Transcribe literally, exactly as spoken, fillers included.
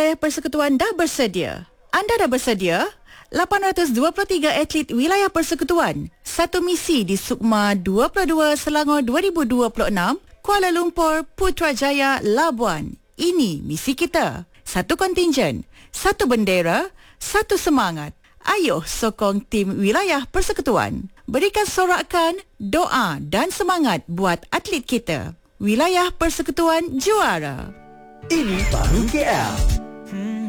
Wilayah Persekutuan dah bersedia. Anda dah bersedia? lapan ratus dua puluh tiga atlet Wilayah Persekutuan, satu misi di Sukma dua puluh dua Selangor dua ribu dua puluh enam, Kuala Lumpur, Putrajaya, Labuan. Ini misi kita. Satu kontingen, satu bendera, satu semangat. Ayuh sokong tim Wilayah Persekutuan. Berikan sorakan, doa dan semangat buat atlet kita. Wilayah Persekutuan juara. Ini Baru K L.